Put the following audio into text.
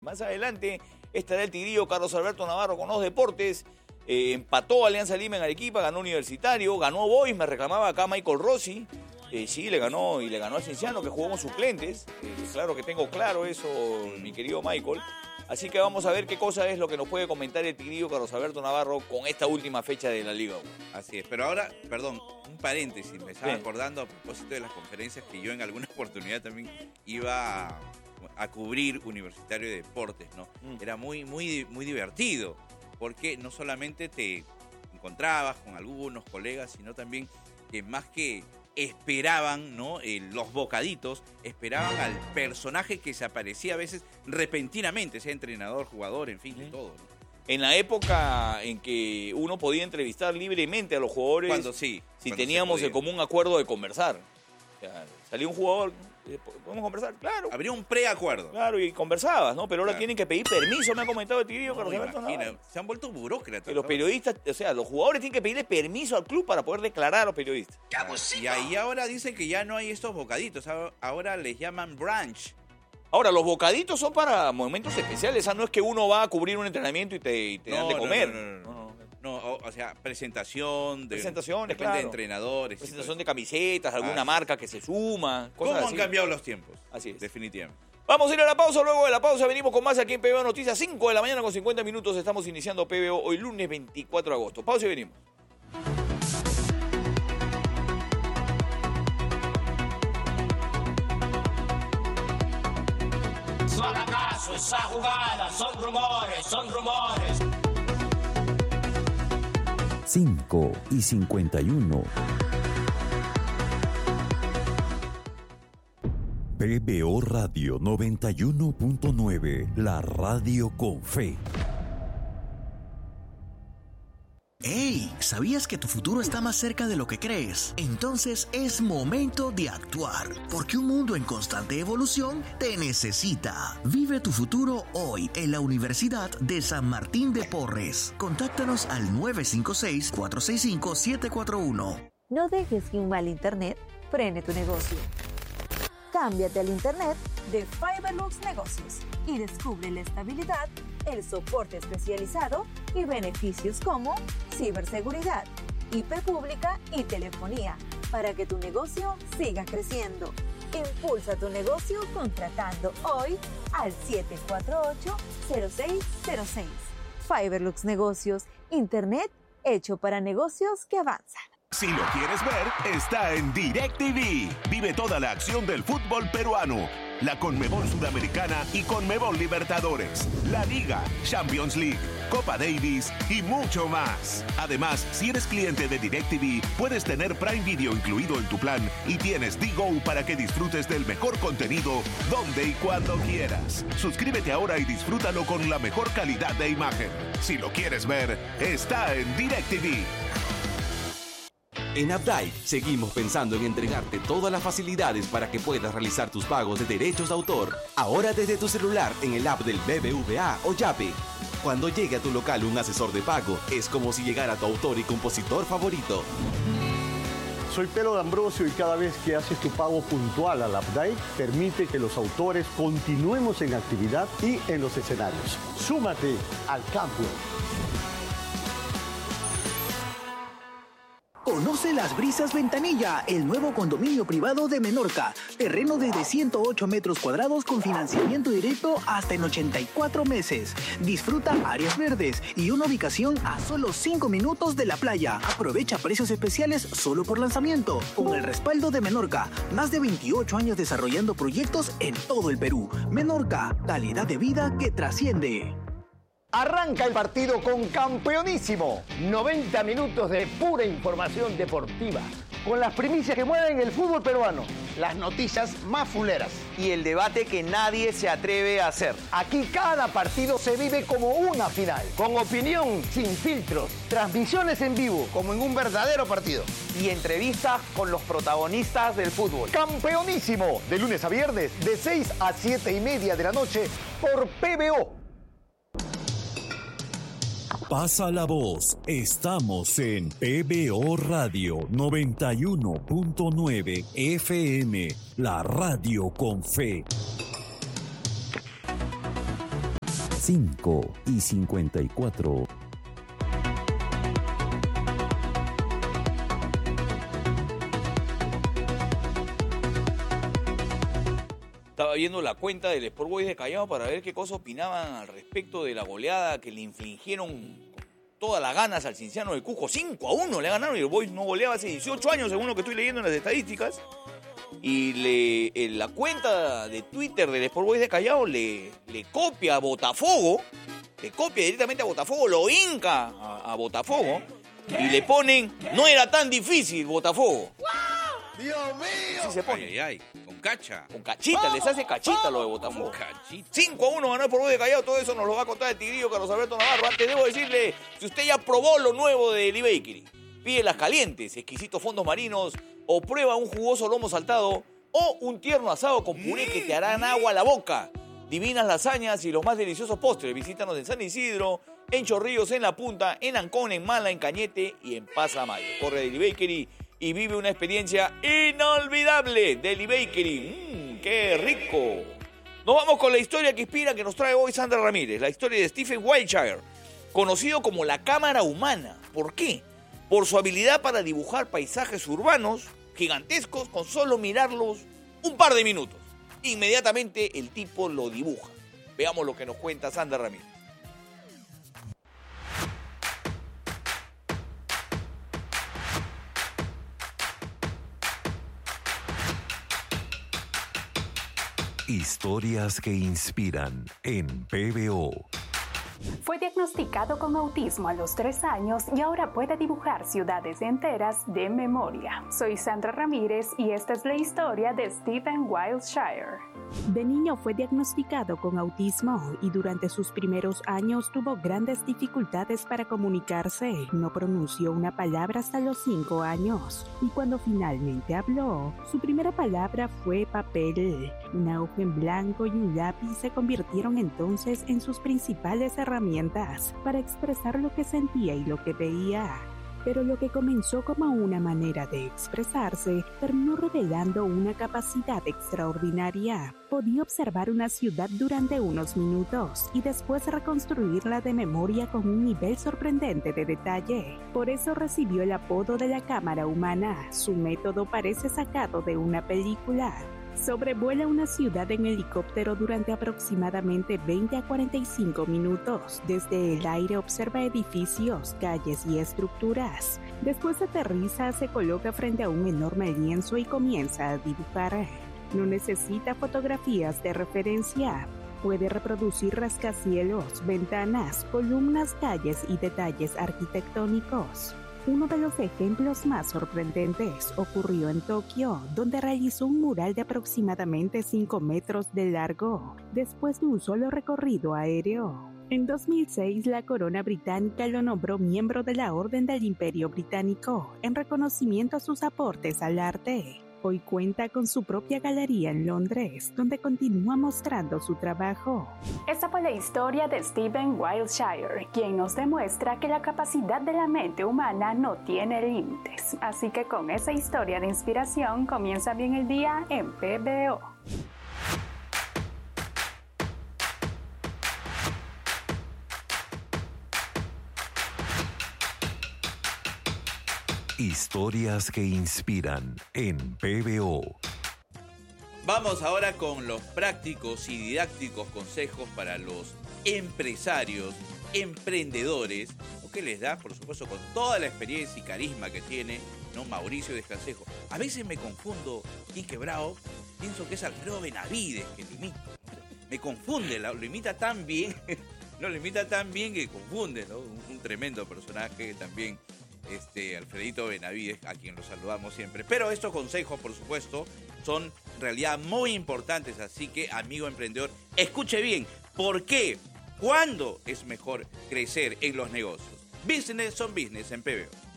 Más adelante estará el tigrillo Carlos Alberto Navarro con los deportes. Empató Alianza Lima en Arequipa, ganó Universitario, ganó Boys, me reclamaba acá Michael Rossi. Sí, le ganó a Cienciano, que jugó con suplentes. Claro que tengo claro eso, mi querido Michael. Así que vamos a ver qué cosa es lo que nos puede comentar el tigrillo Carlos Alberto Navarro con esta última fecha de la Liga 1. Así es, pero ahora, perdón, un paréntesis, me estaba acordando a propósito de las conferencias que yo en alguna oportunidad también iba a cubrir Universitario de Deportes, ¿no? Era muy divertido, porque no solamente te encontrabas con algunos colegas, sino también que más que esperaban, ¿no? Los bocaditos, esperaban al personaje que se aparecía a veces repentinamente, sea entrenador, jugador, en fin, de todo, ¿no? En la época en que uno podía entrevistar libremente a los jugadores, si teníamos el común acuerdo de conversar. O sea, salía un jugador, ¿podemos conversar? Claro. Habría un preacuerdo. Claro, y conversabas, ¿no? Pero ahora tienen que pedir permiso, me ha comentado el tigrillo Carlos Alberto Navarro. Se han vuelto burócratas. Que los periodistas, o sea, los jugadores tienen que pedirle permiso al club para poder declarar a los periodistas. Y ahí ahora dicen que ya no hay estos bocaditos, ahora les llaman brunch. Ahora, los bocaditos son para momentos especiales, no es que uno va a cubrir un entrenamiento y te dan de comer. No, o sea, presentaciones, claro. de entrenadores. Presentación de camisetas, alguna marca que se suma. ¿Cómo así han cambiado los tiempos? Así es. Definitivamente. Vamos a ir a la pausa, luego de la pausa venimos con más aquí en PBO Noticias, 5 de la mañana con 50 minutos, estamos iniciando PBO hoy lunes 24 de agosto. Pausa y venimos. No haga caso, esa jugada, son rumores. 5:51. PBO Radio 91.9, la radio con fe. ¡Hey! ¿Sabías que tu futuro está más cerca de lo que crees? Entonces es momento de actuar, porque un mundo en constante evolución te necesita. Vive tu futuro hoy en la Universidad de San Martín de Porres. Contáctanos al 956-465-741. No dejes que un mal internet frene tu negocio. Cámbiate al internet de Fiberlux Negocios y descubre la estabilidad, el soporte especializado y beneficios como ciberseguridad, IP pública y telefonía para que tu negocio siga creciendo. Impulsa tu negocio contratando hoy al 748-0606. Fiberlux Negocios, internet hecho para negocios que avanzan. Si lo quieres ver, está en DirecTV. Vive toda la acción del fútbol peruano, la Conmebol Sudamericana y Conmebol Libertadores, la Liga, Champions League, Copa Davis y mucho más. Además, si eres cliente de DirecTV, puedes tener Prime Video incluido en tu plan y tienes DGO para que disfrutes del mejor contenido donde y cuando quieras. Suscríbete ahora y disfrútalo con la mejor calidad de imagen. Si lo quieres ver, está en DirecTV. En Updike seguimos pensando en entregarte todas las facilidades para que puedas realizar tus pagos de derechos de autor. Ahora desde tu celular en el app del BBVA o Yape. Cuando llegue a tu local un asesor de pago, es como si llegara tu autor y compositor favorito. Soy Pedro D'Ambrosio y cada vez que haces tu pago puntual al Updike, permite que los autores continuemos en actividad y en los escenarios. Súmate al campo. Conoce Las Brisas Ventanilla, el nuevo condominio privado de Menorca. Terreno desde 108 metros cuadrados con financiamiento directo hasta en 84 meses. Disfruta áreas verdes y una ubicación a solo 5 minutos de la playa. Aprovecha precios especiales solo por lanzamiento. Con el respaldo de Menorca, más de 28 años desarrollando proyectos en todo el Perú. Menorca, calidad de vida que trasciende. Arranca el partido con Campeonísimo. 90 minutos de pura información deportiva. Con las primicias que mueven el fútbol peruano. Las noticias más fuleras. Y el debate que nadie se atreve a hacer. Aquí cada partido se vive como una final. Con opinión, sin filtros. Transmisiones en vivo, como en un verdadero partido. Y entrevistas con los protagonistas del fútbol. Campeonísimo. De lunes a viernes, de 6 a 7:30 de la noche, por PBO. Pasa la voz, estamos en PBO Radio 91.9 FM, la radio con fe. 5:54. Estaba viendo la cuenta del Sport Boys de Callao para ver qué cosas opinaban al respecto de la goleada que le infligieron con todas las ganas al Cienciano del Cusco. 5-1 le ganaron y el Boys no goleaba hace 18 años, según lo que estoy leyendo en las estadísticas. Y la cuenta de Twitter del Sport Boys de Callao le copia a Botafogo, le copia directamente a Botafogo, lo hinca a Botafogo y le ponen, no era tan difícil Botafogo. ¡Dios mío! Así se pone. Ay, ay, con cacha. Con cachita, les hace cachita lo de Botafogo. 5-1 ganó el Sport Boys de Callao, todo eso nos lo va a contar el tigrillo Carlos Alberto Navarro. Antes debo decirle, si usted ya probó lo nuevo de Deli Bakery, pide las calientes, exquisitos fondos marinos, o prueba un jugoso lomo saltado, o un tierno asado con puré que te harán agua a la boca. Divinas lasañas y los más deliciosos postres. Visítanos en San Isidro, en Chorrillos, en La Punta, en Ancón, en Mala, en Cañete y en Pasamayo. Corre Deli Bakery y vive una experiencia inolvidable. Deli Bakery, ¡qué rico! Nos vamos con la historia que inspira que nos trae hoy Sandra Ramírez. La historia de Stephen Wiltshire, conocido como la cámara humana. ¿Por qué? Por su habilidad para dibujar paisajes urbanos gigantescos con solo mirarlos un par de minutos. Inmediatamente el tipo lo dibuja. Veamos lo que nos cuenta Sandra Ramírez. Historias que inspiran en PBO. Fue diagnosticado con autismo a los 3 años y ahora puede dibujar ciudades enteras de memoria. Soy Sandra Ramírez y esta es la historia de Stephen Wiltshire. De niño fue diagnosticado con autismo y durante sus primeros años tuvo grandes dificultades para comunicarse. No pronunció una palabra hasta los 5 años y cuando finalmente habló, su primera palabra fue papel. Una hoja en blanco y un lápiz se convirtieron entonces en sus principales herramientas para expresar lo que sentía y lo que veía. Pero lo que comenzó como una manera de expresarse terminó revelando una capacidad extraordinaria. Podía observar una ciudad durante unos minutos y después reconstruirla de memoria con un nivel sorprendente de detalle. Por eso recibió el apodo de la cámara humana. Su método parece sacado de una película. Sobrevuela una ciudad en helicóptero durante aproximadamente 20 a 45 minutos. Desde el aire observa edificios, calles y estructuras. Después aterriza, se coloca frente a un enorme lienzo y comienza a dibujar. No necesita fotografías de referencia. Puede reproducir rascacielos, ventanas, columnas, calles y detalles arquitectónicos. Uno de los ejemplos más sorprendentes ocurrió en Tokio, donde realizó un mural de aproximadamente 5 metros de largo, después de un solo recorrido aéreo. En 2006, la corona británica lo nombró miembro de la Orden del Imperio Británico, en reconocimiento a sus aportes al arte. Hoy cuenta con su propia galería en Londres, donde continúa mostrando su trabajo. Esta fue la historia de Stephen Wiltshire, quien nos demuestra que la capacidad de la mente humana no tiene límites. Así que con esa historia de inspiración comienza bien el día en PBO. Historias que inspiran en PBO. Vamos ahora con los prácticos y didácticos consejos para los empresarios, emprendedores, lo que les da, por supuesto, con toda la experiencia y carisma que tiene, ¿no? Mauricio Descansejo. A veces me confundo, Quique Bravo, pienso que es Alfredo Benavides que lo imita. Me confunde, lo imita tan bien, lo imita tan bien que confunde, ¿no? Un tremendo personaje también. Alfredito Benavides, a quien lo saludamos siempre. Pero estos consejos, por supuesto, son en realidad muy importantes, así que, amigo emprendedor, escuche bien. ¿Por qué? ¿Cuándo es mejor crecer en los negocios? Business on Business en PBO.